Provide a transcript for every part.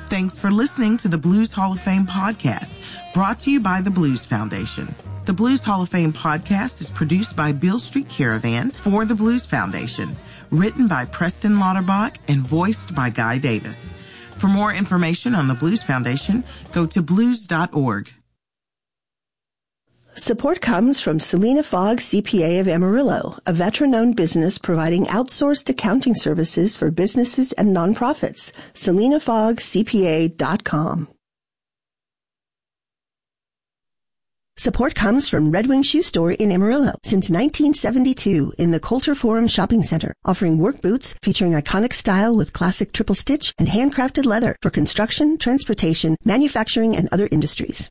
Thanks for listening to the Blues Hall of Fame podcast, brought to you by the Blues Foundation. The Blues Hall of Fame podcast is produced by Beale Street Caravan for the Blues Foundation, written by Preston Lauterbach and voiced by Guy Davis. For more information on the Blues Foundation, go to blues.org. Support comes from Selena Fogg CPA of Amarillo, a veteran-owned business providing outsourced accounting services for businesses and nonprofits. SelenaFoggCPA.com. Support comes from Red Wing Shoe Store in Amarillo since 1972 in the Coulter Forum Shopping Center, offering work boots featuring iconic style with classic triple stitch and handcrafted leather for construction, transportation, manufacturing, and other industries.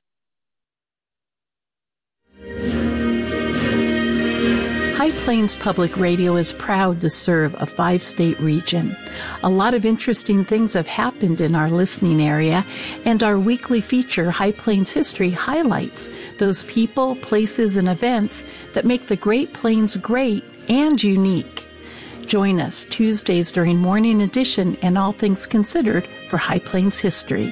High Plains Public Radio is proud to serve a 5-state region. A lot of interesting things have happened in our listening area, and our weekly feature, High Plains History, highlights those people, places, and events that make the Great Plains great and unique. Join us Tuesdays during Morning Edition and All Things Considered for High Plains History.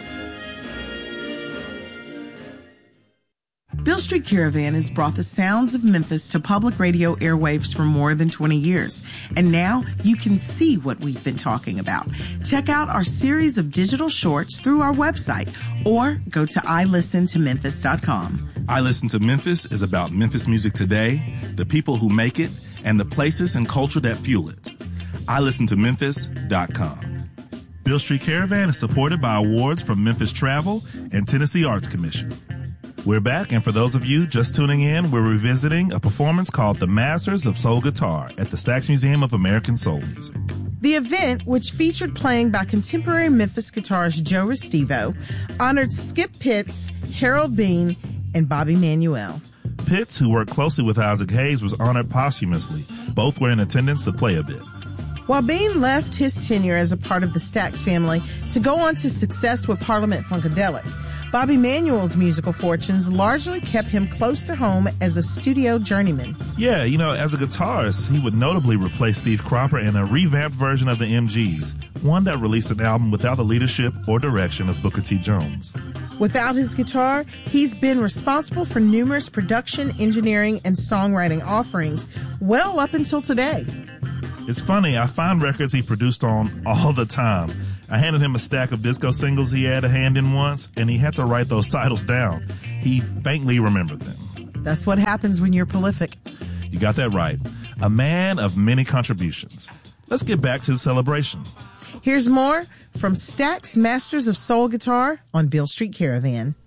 Beale Street Caravan has brought the sounds of Memphis to public radio airwaves for more than 20 years. And now you can see what we've been talking about. Check out our series of digital shorts through our website or go to iListenToMemphis.com. I Listen to Memphis is about Memphis music today, the people who make it, and the places and culture that fuel it. iListenToMemphis.com. Beale Street Caravan is supported by awards from Memphis Travel and Tennessee Arts Commission. We're back, and for those of you just tuning in, we're revisiting a performance called The Masters of Soul Guitar at the Stax Museum of American Soul Music. The event, which featured playing by contemporary Memphis guitarist Joe Restivo, honored Skip Pitts, Harold Bean, and Bobby Manuel. Pitts, who worked closely with Isaac Hayes, was honored posthumously. Both were in attendance to play a bit. While Bean left his tenure as a part of the Stax family to go on to success with Parliament Funkadelic, Bobby Manuel's musical fortunes largely kept him close to home as a studio journeyman. Yeah, as a guitarist, he would notably replace Steve Cropper in a revamped version of the MGs, one that released an album without the leadership or direction of Booker T. Jones. Without his guitar, he's been responsible for numerous production, engineering, and songwriting offerings well up until today. It's funny, I find records he produced on all the time. I handed him a stack of disco singles he had a hand in once, and he had to write those titles down. He faintly remembered them. That's what happens when you're prolific. You got that right. A man of many contributions. Let's get back to the celebration. Here's more from Stax Masters of Soul Guitar on Beale Street Caravan.